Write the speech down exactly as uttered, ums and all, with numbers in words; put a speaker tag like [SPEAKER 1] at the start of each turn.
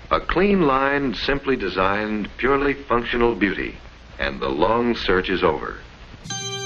[SPEAKER 1] A clean-lined, simply designed, purely functional beauty. And the long search is over.